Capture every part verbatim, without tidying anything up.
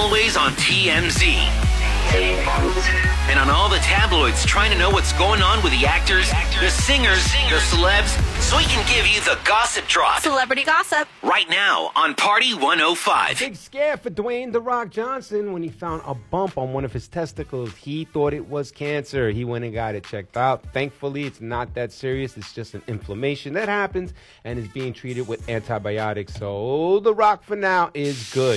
always on T M Z. And on all the tabloids trying to know what's going on with the actors, the singers, the celebs, so we can give you the gossip drop. Celebrity gossip. Right now on Party one oh five. Big scare for Dwayne "The Rock" Johnson when he found a bump on one of his testicles. He thought it was cancer. He went and got it checked out. Thankfully, it's not that serious. It's just an inflammation that happens and is being treated with antibiotics. So The Rock for now is good.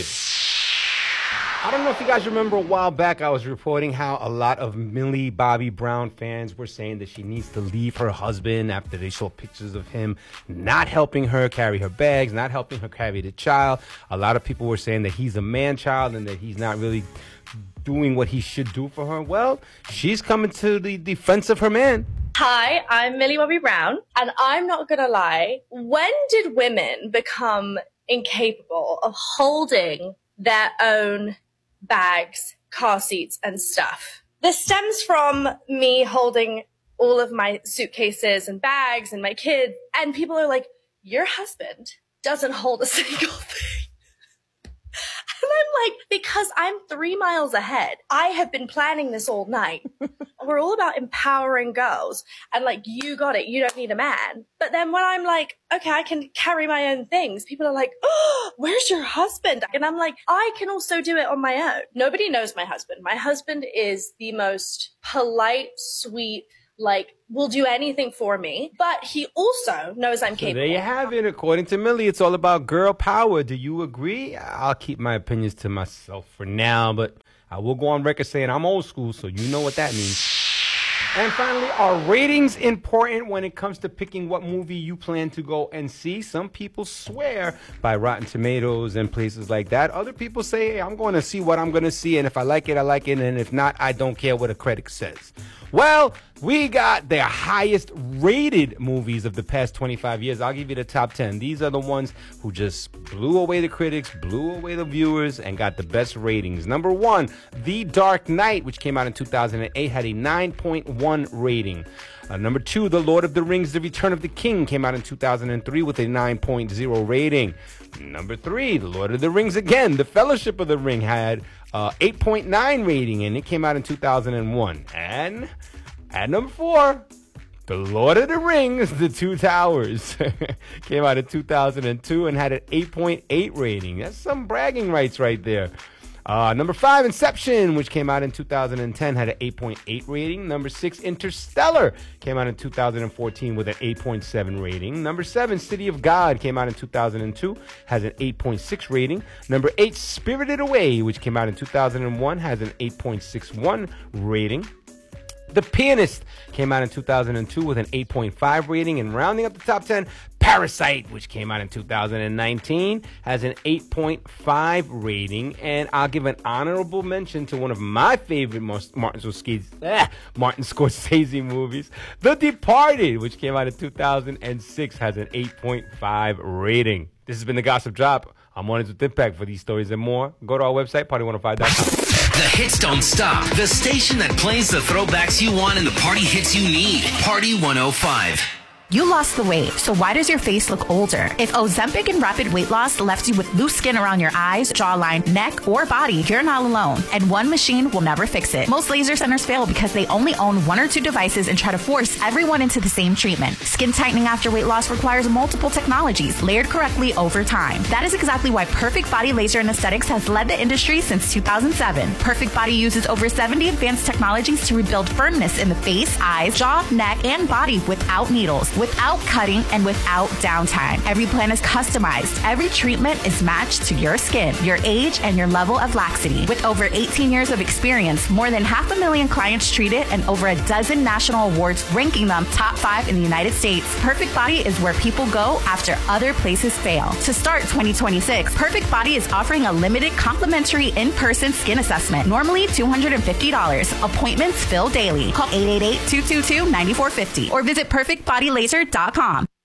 I don't know if you guys remember a while back I was reporting how a lot of Millie Bobby Brown fans were saying that she needs to leave her husband after they saw pictures of him not helping her carry her bags, not helping her carry the child. A lot of people were saying that he's a man-child and that he's not really doing what he should do for her. Well, she's coming to the defense of her man. Hi, I'm Millie Bobby Brown, and I'm not gonna lie. When did women become incapable of holding their own bags, car seats, and stuff? This stems from me holding all of my suitcases and bags and my kids, and people are like, your husband doesn't hold a single thing. And I'm like, because I'm three miles ahead. I have been planning this all night. We're all about empowering girls. And like, you got it. You don't need a man. But then when I'm like, okay, I can carry my own things, people are like, oh, where's your husband? And I'm like, I can also do it on my own. Nobody knows my husband. My husband is the most polite, sweet, like, will do anything for me, but he also knows I'm so capable. There you have it. According to Millie, it's all about girl power. Do you agree? I'll keep my opinions to myself for now, but I will go on record saying I'm old school, so you know what that means. And finally, are ratings important when it comes to picking what movie you plan to go and see? Some people swear by Rotten Tomatoes and places like that. Other people say, hey, I'm going to see what I'm going to see, and if I like it, I like it, and if not, I don't care what a critic says. Well, we got the highest rated movies of the past twenty-five years. I'll give you the top ten. These are the ones who just blew away the critics, blew away the viewers, and got the best ratings. Number one, The Dark Knight, which came out in two thousand eight, had a nine point one rating. Uh, number two, The Lord of the Rings, The Return of the King, came out in two thousand three with a nine point oh rating. Number three, The Lord of the Rings again, The Fellowship of the Ring, had uh, eight point nine rating, and it came out in two thousand one. And at number four, The Lord of the Rings, The Two Towers, came out in two thousand two and had an eight point eight rating. That's some bragging rights right there. Uh, number five, Inception, which came out in two thousand ten, had an eight point eight rating. Number six, Interstellar, came out in two thousand fourteen with an eight point seven rating. Number seven, City of God, came out in two thousand two, has an eight point six rating. Number eight, Spirited Away, which came out in two thousand one, has an eight point six one rating. The Pianist came out in two thousand two with an eight point five rating. And rounding up the top ten, Parasite, which came out in two thousand nineteen, has an eight point five rating. And I'll give an honorable mention to one of my favorite Martin Scorsese, eh, Martin Scorsese movies, The Departed, which came out in two thousand six, has an eight point five rating. This has been The Gossip Drop. I'm Mornings with Impact. For these stories and more, go to our website, party one oh five dot com. The hits don't stop. The station that plays the throwbacks you want and the party hits you need. Party one oh five. You lost the weight, so why does your face look older? If Ozempic and rapid weight loss left you with loose skin around your eyes, jawline, neck, or body, you're not alone, and one machine will never fix it. Most laser centers fail because they only own one or two devices and try to force everyone into the same treatment. Skin tightening after weight loss requires multiple technologies layered correctly over time. That is exactly why Perfect Body Laser and Aesthetics has led the industry since two thousand seven. Perfect Body uses over seventy advanced technologies to rebuild firmness in the face, eyes, jaw, neck, and body without needles, without cutting, and without downtime. Every plan is customized. Every treatment is matched to your skin, your age, and your level of laxity. With over eighteen years of experience, more than half a million clients treated, and over a dozen national awards ranking them top five in the United States, Perfect Body is where people go after other places fail. To start twenty twenty-six, Perfect Body is offering a limited complimentary in-person skin assessment, normally two hundred fifty dollars. Appointments fill daily. Call eight eight eight, two two two, nine four five zero or visit perfect body laser dot com.